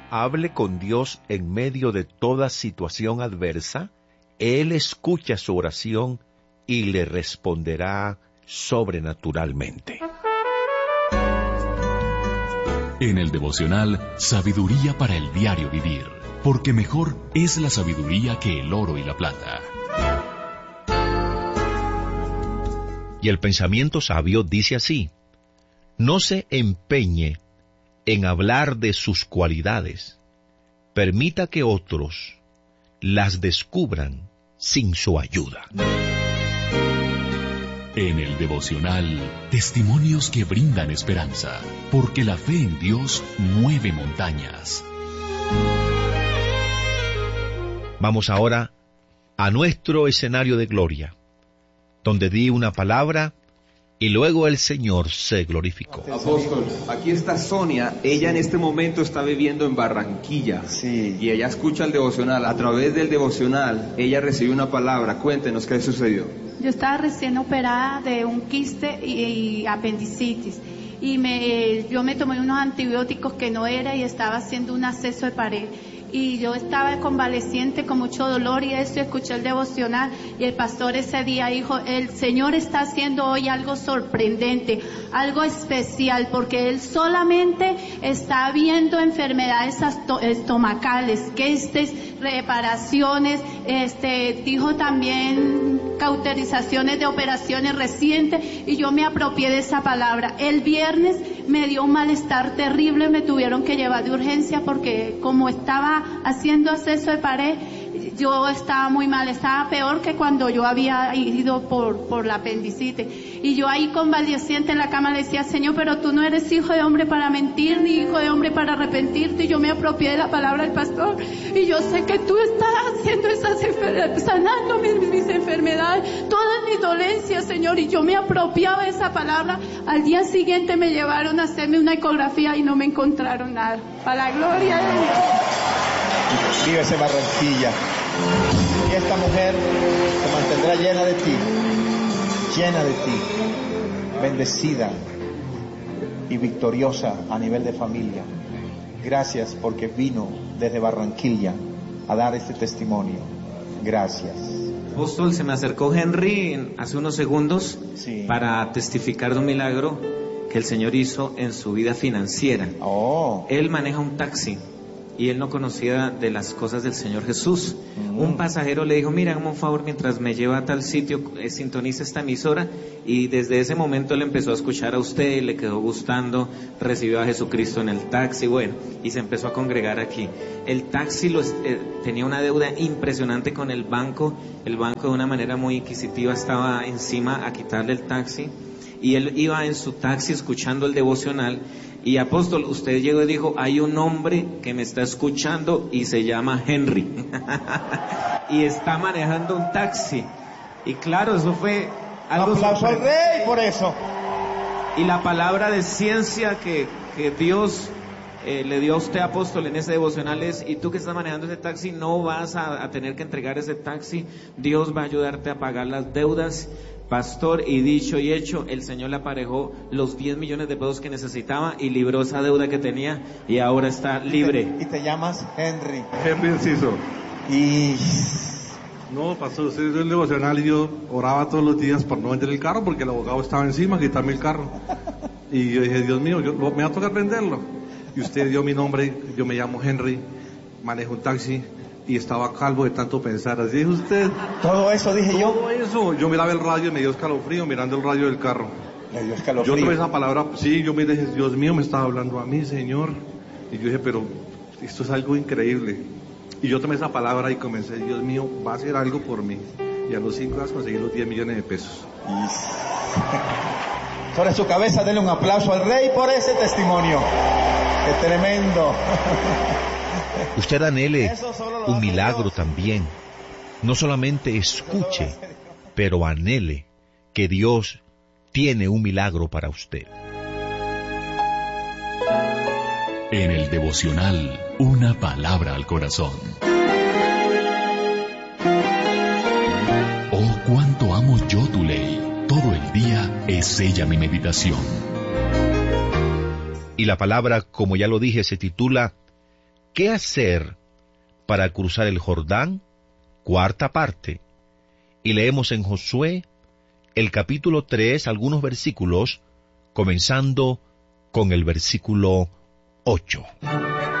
hable con Dios en medio de toda situación adversa, Él escucha su oración y le responderá sobrenaturalmente. En el devocional, sabiduría para el diario vivir, porque mejor es la sabiduría que el oro y la plata. Y el pensamiento sabio dice así: no se empeñe en hablar de sus cualidades, permita que otros las descubran sin su ayuda. En el devocional, testimonios que brindan esperanza, porque la fe en Dios mueve montañas. Vamos ahora a nuestro escenario de gloria, donde di una palabra y luego el Señor se glorificó. Apóstol, aquí está Sonia. Ella en este momento está viviendo en Barranquilla. Sí. Y ella escucha el devocional. A través del devocional, ella recibió una palabra. Cuéntenos qué sucedió. Yo estaba recién operada de un quiste y apendicitis. Y yo me tomé unos antibióticos que no era y estaba haciendo un acceso de pared. Y yo estaba convaleciente con mucho dolor y eso, escuché el devocional y el pastor ese día dijo: el Señor está haciendo hoy algo sorprendente, algo especial, porque Él solamente está viendo enfermedades estomacales, quistes, reparaciones, dijo también cauterizaciones de operaciones recientes, y yo me apropié de esa palabra. El viernes me dio un malestar terrible, me tuvieron que llevar de urgencia porque como estaba haciendo acceso de pared, yo estaba muy mal, estaba peor que cuando yo había ido por la apendicitis. Y yo ahí convaleciente en la cama le decía: Señor, pero tú no eres hijo de hombre para mentir, ni hijo de hombre para arrepentirte. Y yo me apropié de la palabra del pastor, y yo sé que tú estás haciendo esas enfermedades, sanando mis enfermedades, todas mis dolencias, Señor. Y yo me apropiaba de esa palabra. Al día siguiente me llevaron a hacerme una ecografía y no me encontraron nada. Para la gloria de Dios. Vívese Barranquilla. Y esta mujer se mantendrá llena de ti, bendecida y victoriosa a nivel de familia. Gracias porque vino desde Barranquilla a dar este testimonio. Gracias. Apóstol, se me acercó Henry hace unos segundos para testificar de un milagro que el Señor hizo en su vida financiera. Él maneja un taxi y él no conocía de las cosas del Señor Jesús. Un pasajero le dijo: mira, hazme un favor, mientras me lleva a tal sitio, sintoniza esta emisora. Y desde ese momento él empezó a escuchar a usted, le quedó gustando, recibió a Jesucristo en el taxi, bueno, y se empezó a congregar aquí. El taxi tenía una deuda impresionante con el banco de una manera muy inquisitiva estaba encima a quitarle el taxi, y él iba en su taxi escuchando el devocional. Y apóstol, usted llegó y dijo: hay un hombre que me está escuchando y se llama Henry y está manejando un taxi. Y claro, eso fue algo aplauso al Rey por eso. Y la palabra de ciencia que Dios le dio a usted, apóstol, en ese devocional es: y tú que estás manejando ese taxi, no vas a tener que entregar ese taxi, Dios va a ayudarte a pagar las deudas. Pastor, y dicho y hecho, el Señor le aparejó los 10 millones de pesos que necesitaba y libró esa deuda que tenía, y ahora está libre. Y te llamas Henry. Henry Enciso. Y... no, pastor, usted hizo el devocional y yo oraba todos los días por no vender el carro porque el abogado estaba encima, quitarme el carro. Y yo dije: Dios mío, me va a tocar venderlo. Y usted dio mi nombre, yo me llamo Henry, manejo un taxi. Y estaba calvo de tanto pensar, así dijo usted. Todo eso dije yo. Todo eso. Yo miraba el radio y me dio escalofrío mirando el radio del carro. Me dio escalofrío. Yo tomé esa palabra, sí, yo me dije: Dios mío, me estaba hablando a mí, Señor. Y yo dije: pero esto es algo increíble. Y yo tomé esa palabra y comencé: Dios mío, va a hacer algo por mí. Y a los 5 años conseguí los 10 millones de pesos. Sobre su cabeza, denle un aplauso al Rey por ese testimonio. ¡Qué tremendo! Usted anhele un milagro también. No solamente escuche, pero anhele que Dios tiene un milagro para usted. En el devocional, una palabra al corazón. Oh, cuánto amo yo tu ley. Todo el día es ella mi meditación. Y la palabra, como ya lo dije, se titula: ¿qué hacer para cruzar el Jordán? Cuarta parte. Y leemos en Josué, el capítulo 3, algunos versículos, comenzando con el versículo 8.